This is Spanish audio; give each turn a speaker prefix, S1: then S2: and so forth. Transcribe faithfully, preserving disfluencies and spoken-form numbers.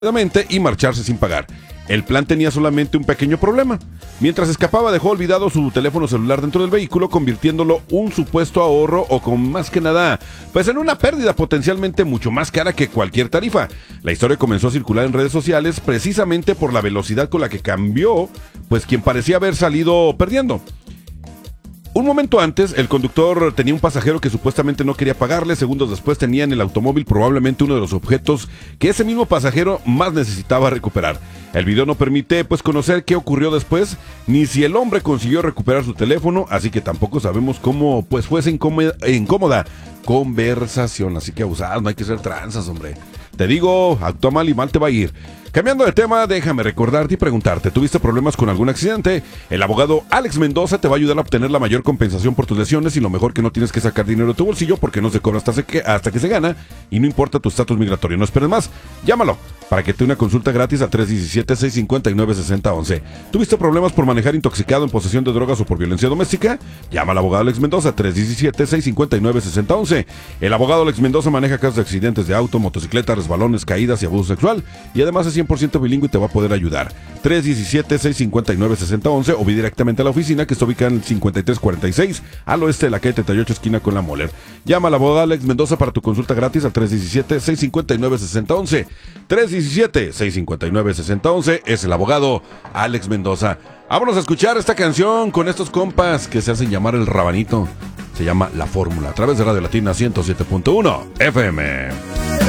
S1: y marcharse sin pagar. El plan tenía solamente un pequeño problema. Mientras escapaba dejó olvidado su teléfono celular dentro del vehículo, convirtiéndolo un supuesto ahorro o con más que nada, pues en una pérdida potencialmente mucho más cara que cualquier tarifa. La historia comenzó a circular en redes sociales precisamente por la velocidad con la que cambió, pues quien parecía haber salido perdiendo. Un momento antes, el conductor tenía un pasajero que supuestamente no quería pagarle. Segundos después tenía en el automóvil probablemente uno de los objetos que ese mismo pasajero más necesitaba recuperar. El video no permite pues conocer qué ocurrió después, ni si el hombre consiguió recuperar su teléfono, así que tampoco sabemos cómo pues fue esa incómoda, incómoda conversación. Así que abusados, no hay que ser tranzas, hombre. Te digo, actúa mal y mal te va a ir. Cambiando de tema, déjame recordarte y preguntarte, ¿tuviste problemas con algún accidente? El abogado Alex Mendoza te va a ayudar a obtener la mayor compensación por tus lesiones y lo mejor que no tienes que sacar dinero de tu bolsillo porque no se cobra hasta, se que, hasta que se gana y no importa tu estatus migratorio. No esperes más, llámalo para que te dé una consulta gratis a tres uno siete, seis cinco nueve, seis cero uno uno. ¿Tuviste problemas por manejar intoxicado, en posesión de drogas o por violencia doméstica? Llama al abogado Alex Mendoza, tres uno siete, seis cinco nueve, seis cero uno uno. El abogado Alex Mendoza maneja casos de accidentes de auto, motocicleta, resbalones, caídas y abuso sexual y además es cien por ciento bilingüe y te va a poder ayudar. tres uno siete, seis cinco nueve, seis cero uno uno o vi directamente a la oficina que está ubicada en el cincuenta y tres cuarenta y seis al oeste de la calle treinta y ocho esquina con la Moller. Llama al abogado Alex Mendoza para tu consulta gratis al tres uno siete, seis cinco nueve, seis cero uno uno. tres uno siete, seis cinco nueve, seis cero uno uno es el abogado Alex Mendoza. Vámonos a escuchar esta canción con estos compas que se hacen llamar el Rabanito. Se llama La Fórmula a través de Radio Latina ciento siete punto uno F M.